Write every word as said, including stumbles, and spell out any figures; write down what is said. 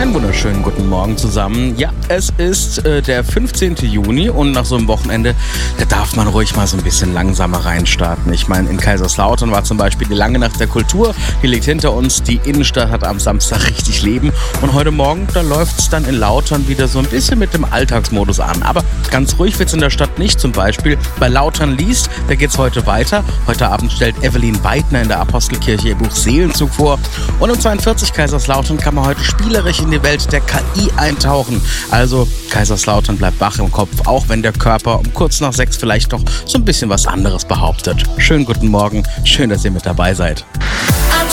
Einen wunderschönen guten Morgen zusammen. Ja, es ist äh, der fünfzehnten Juni und nach so einem Wochenende, da darf man ruhig mal so ein bisschen langsamer reinstarten. Ich meine, in Kaiserslautern war zum Beispiel die lange Nacht der Kultur, die liegt hinter uns. Die Innenstadt hat am Samstag richtig Leben und heute Morgen, da läuft es dann in Lautern wieder so ein bisschen mit dem Alltagsmodus an. Aber ganz ruhig wird es in der Stadt nicht. Zum Beispiel bei Lautern liest, da geht es heute weiter. Heute Abend stellt Evelyn Weidner in der Apostelkirche ihr Buch Seelenzug vor. Und um zweiundvierzig Kaiserslautern kann man heute spielerisch in die Welt der K I eintauchen. Also Kaiserslautern bleibt wach im Kopf, auch wenn der Körper um kurz nach sechs vielleicht doch so ein bisschen was anderes behauptet. Schönen guten Morgen, schön, dass ihr mit dabei seid.